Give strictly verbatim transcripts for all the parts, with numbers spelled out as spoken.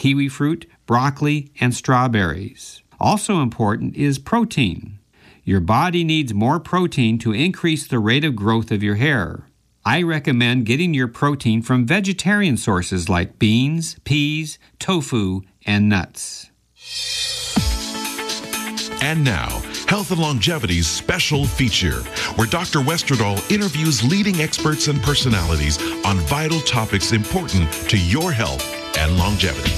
kiwi fruit, broccoli, and strawberries. Also important is protein. Your body needs more protein to increase the rate of growth of your hair. I recommend getting your protein from vegetarian sources like beans, peas, tofu, and nuts. And now, Health and Longevity's special feature, where Doctor Westerdahl interviews leading experts and personalities on vital topics important to your health and longevity.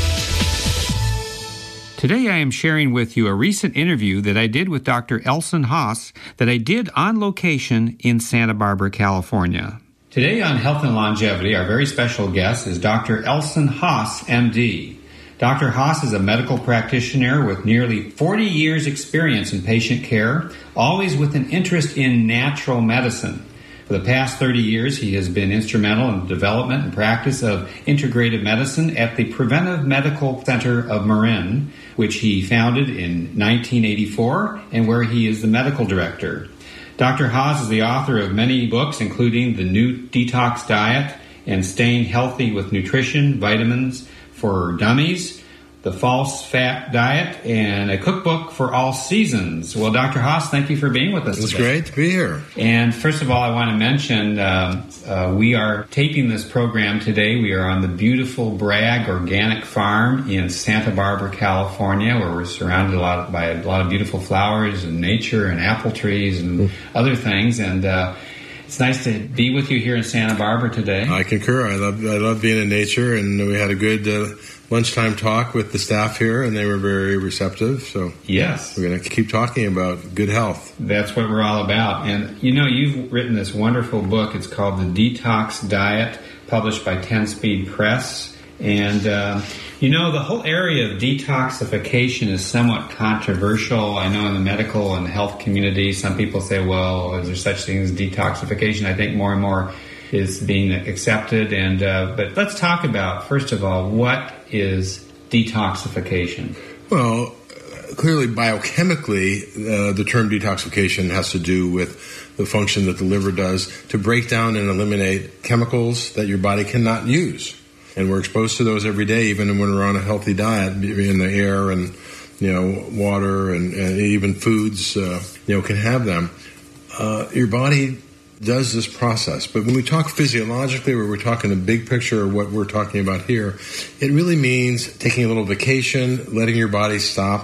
Today I am sharing with you a recent interview that I did with Doctor Elson Haas that I did on location in Santa Barbara, California. Today on Health and Longevity, our very special guest is Doctor Elson Haas, M D. Doctor Haas is a medical practitioner with nearly forty years experience in patient care, always with an interest in natural medicine. For the past thirty years, he has been instrumental in the development and practice of integrative medicine at the Preventive Medical Center of Marin, which he founded in nineteen eighty-four and where he is the medical director. Doctor Haas is the author of many books, including The New Detox Diet and Staying Healthy with Nutrition, Vitamins for Dummies, The False Fat Diet, and a cookbook for all seasons. Well, Doctor Haas, thank you for being with us It's today. great to be here. And first of all, I want to mention um, uh, we are taping this program today. We are on the beautiful Bragg Organic Farm in Santa Barbara, California, where we're surrounded a lot by a lot of beautiful flowers and nature and apple trees and mm. other things. And uh, it's nice to be with you here in Santa Barbara today. I concur. I love I love being in nature, and we had a good uh, lunchtime talk with the staff here, and they were very receptive. So yes, we're going to keep talking about good health. That's what we're all about. And you know, you've written this wonderful book. It's called The Detox Diet, published by Ten Speed Press. And uh, you know, the whole area of detoxification is somewhat controversial. I know in the medical and health community, some people say, well, is there such thing as detoxification? I think more and more is being accepted. And uh, but let's talk about, first of all, what is detoxification? Well, clearly biochemically, uh, the term detoxification has to do with the function that the liver does to break down and eliminate chemicals that your body cannot use. And we're exposed to those every day, even when we're on a healthy diet, in the air and, you know, water and, and even foods, uh, you know, can have them. Uh, your body does this process. But when we talk physiologically, where we're talking the big picture of what we're talking about here, it really means taking a little vacation, letting your body stop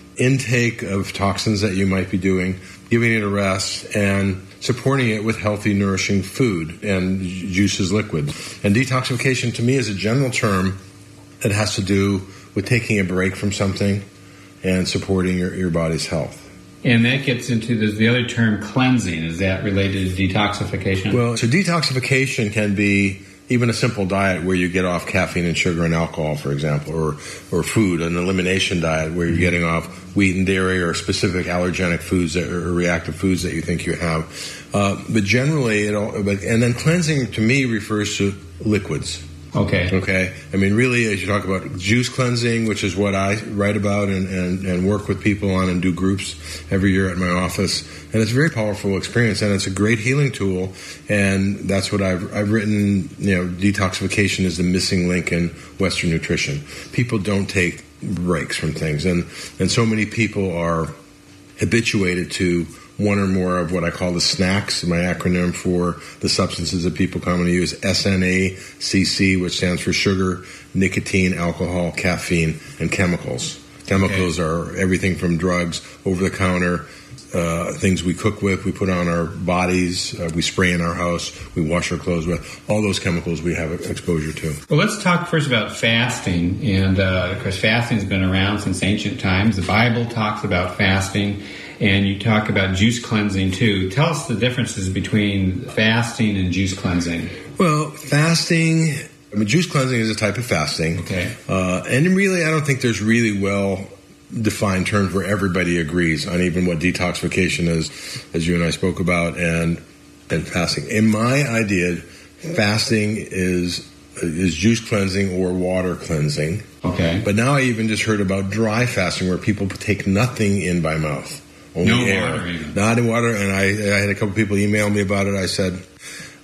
intake of toxins that you might be doing, giving it a rest, and supporting it with healthy, nourishing food and juices, liquids. And detoxification, to me, is a general term that has to do with taking a break from something and supporting your, your body's health. And that gets into the, the other term, cleansing. Is that related to detoxification? Well, so detoxification can be even a simple diet where you get off caffeine and sugar and alcohol, for example, or or food, an elimination diet where you're getting off wheat and dairy or specific allergenic foods that, or reactive foods that you think you have. Uh, but generally, it all, but, and then cleansing to me refers to liquids. Okay. Okay. I mean, really, as you talk about juice cleansing, which is what I write about and, and, and work with people on and do groups every year at my office. And it's a very powerful experience, and it's a great healing tool. And that's what I've, I've written, you know, detoxification is the missing link in Western nutrition. People don't take breaks from things. And, and so many people are habituated to one or more of what I call the snacks, my acronym for the substances that people commonly use, S N A C C, which stands for sugar, nicotine, alcohol, caffeine, and chemicals. Chemicals okay. are everything from drugs, over-the-counter, uh, things we cook with, we put on our bodies, uh, we spray in our house, we wash our clothes with, all those chemicals we have exposure to. Well, let's talk first about fasting. And, uh, of course, fasting has been around since ancient times. The Bible talks about fasting. And you talk about juice cleansing, too. Tell us the differences between fasting and juice cleansing. Well, fasting, I mean, juice cleansing is a type of fasting. Okay. Uh, and really, I don't think there's really well-defined terms where everybody agrees on even what detoxification is, as you and I spoke about, and, and fasting. In my idea, fasting is is juice cleansing or water cleansing. Okay. But now I even just heard about dry fasting, where people take nothing in by mouth. Only no air. water even. Not in water. And I, I had a couple people email me about it. I said,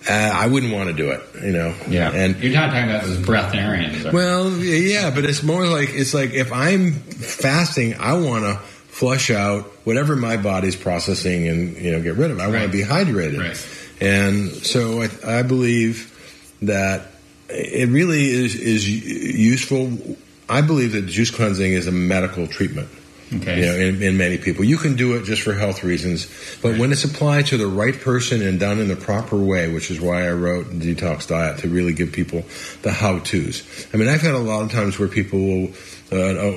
Uh, I wouldn't want to do it, you know. Yeah, and you're not talking about those breatharians. Or... Well, yeah, but it's more like it's like if I'm fasting, I want to flush out whatever my body's processing and you know get rid of. I right. want to be hydrated, right. and so I, I believe that it really is is useful. I believe that juice cleansing is a medical treatment. Okay. You know, in, in many people. You can do it just for health reasons, but right. when it's applied to the right person and done in the proper way, which is why I wrote the Detox Diet, to really give people the how-tos. I mean, I've had a lot of times where people will, uh,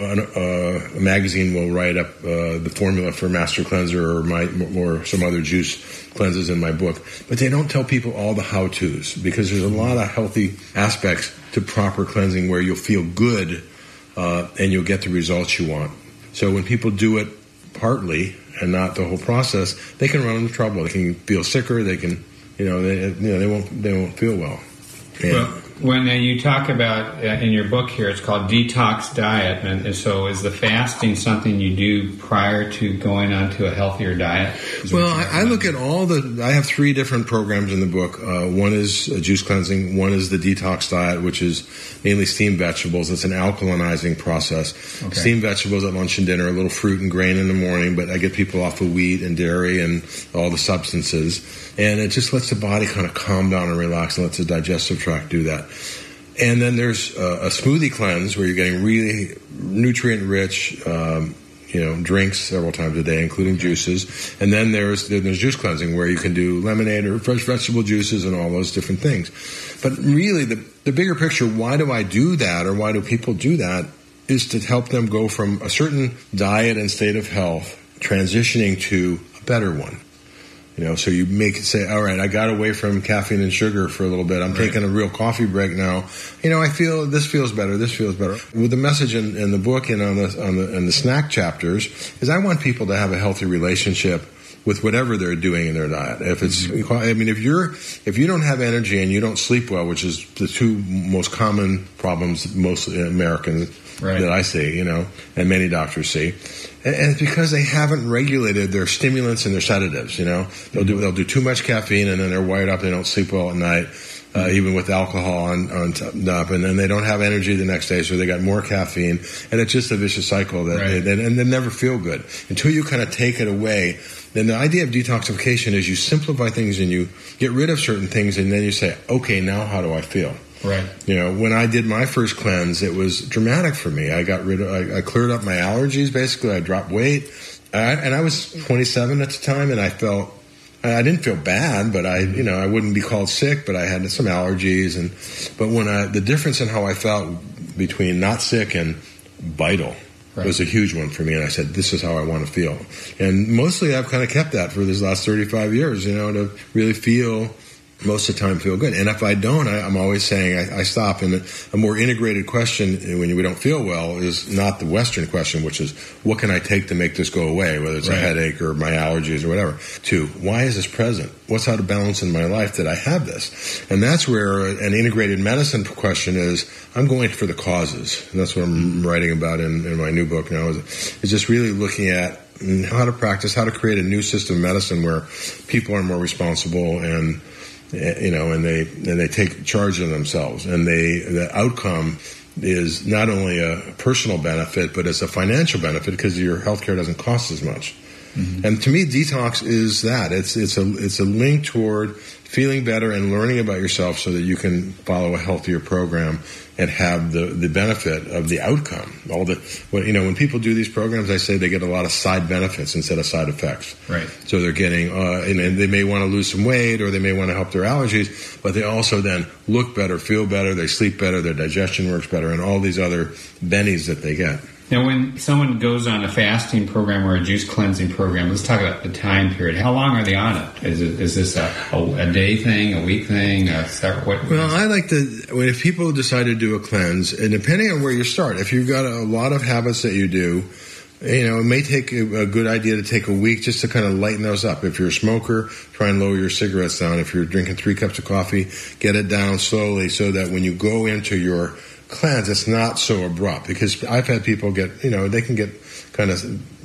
a, a magazine will write up uh, the formula for Master Cleanser or my or some other juice cleanses in my book, but they don't tell people all the how-tos because there's a lot of healthy aspects to proper cleansing where you'll feel good uh, and you'll get the results you want. So when people do it partly and not the whole process, they can run into trouble. They can feel sicker. They can, you know, they, you know, they won't, they won't feel well. And well, when uh, you talk about uh, in your book here, it's called Detox Diet, and, and so is the fasting something you do prior to going on to a healthier diet? Well, I, I look at all the. I have three different programs in the book. Uh, one is uh, juice cleansing. One is the detox diet, which is mainly steamed vegetables. It's an alkalinizing process. Okay. Steamed vegetables at lunch and dinner, a little fruit and grain in the morning, but I get people off of wheat and dairy and all the substances. And it just lets the body kind of calm down and relax and lets the digestive tract do that. And then there's a, a smoothie cleanse where you're getting really nutrient-rich, um, you know, drinks several times a day, including juices. And then there's there's juice cleansing where you can do lemonade or fresh vegetable juices and all those different things. But really, the the bigger picture, why do I do that, or why do people do that, is to help them go from a certain diet and state of health transitioning to a better one. You know, so you make it say, all right, I got away from caffeine and sugar for a little bit. I'm right. taking a real coffee break now. You know, I feel this feels better. This feels better. With the message in, in the book and on the on the in the snack chapters is I want people to have a healthy relationship with whatever they're doing in their diet. If it's, mm-hmm. I mean, if you're if you don't have energy and you don't sleep well, which is the two most common problems most Americans right. that I see, you know, and many doctors see. And it's because they haven't regulated their stimulants and their sedatives, you know. They'll do they'll do too much caffeine and then they're wired up, they don't sleep well at night, uh, even with alcohol on, on top, and then they don't have energy the next day, so they got more caffeine, and it's just a vicious cycle, that right. they, and they never feel good. Until you kind of take it away, then the idea of detoxification is you simplify things and you get rid of certain things, and then you say, okay, now how do I feel? Right. You know, when I did my first cleanse, it was dramatic for me. I got rid of, I, I cleared up my allergies, basically. I dropped weight. I, and I was twenty-seven at the time, and I felt, I didn't feel bad, but I, you know, I wouldn't be called sick, but I had some allergies. And, but when I, the difference in how I felt between not sick and vital right. was a huge one for me. And I said, this is how I want to feel. And mostly I've kind of kept that for this last thirty-five years, you know, to really feel, most of the time feel good. And if I don't, I, I'm always saying I, I stop. And a more integrated question when we don't feel well is not the Western question, which is, what can I take to make this go away, whether it's right. a headache or my allergies or whatever, to why is this present? What's out of balance in my life that I have this? And that's where an integrated medicine question is, I'm going for the causes. And that's what I'm writing about in, in my new book now, is, is just really looking at how to practice, how to create a new system of medicine where people are more responsible and you know, and they and they take charge of themselves, and they the outcome is not only a personal benefit, but it's a financial benefit because your healthcare doesn't cost as much. Mm-hmm. And to me, detox is that it's it's a it's a link toward feeling better and learning about yourself so that you can follow a healthier program and have the, the benefit of the outcome. All the, well, you know, when people do these programs, I say they get a lot of side benefits instead of side effects. Right. So they're getting, uh, and, and they may want to lose some weight or they may want to help their allergies, but they also then look better, feel better, they sleep better, their digestion works better, and all these other bennies that they get. Now, when someone goes on a fasting program or a juice cleansing program, let's talk about the time period. How long are they on it? Is it is this a, a, a day thing, a week thing? A separate, what, well, I like to, when if people decide to do a cleanse, and depending on where you start, if you've got a lot of habits that you do, you know, it may take a, a good idea to take a week just to kind of lighten those up. If you're a smoker, try and lower your cigarettes down. If you're drinking three cups of coffee, get it down slowly so that when you go into your cleanse, it's not so abrupt, because I've had people get, you know, they can get kind of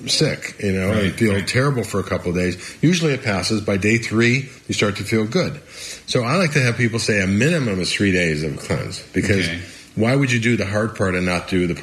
sick, you know, right, and feel right. terrible for a couple of days. Usually it passes. By day three, you start to feel good. So I like to have people say a minimum is three days of a cleanse, because okay. why would you do the hard part and not do the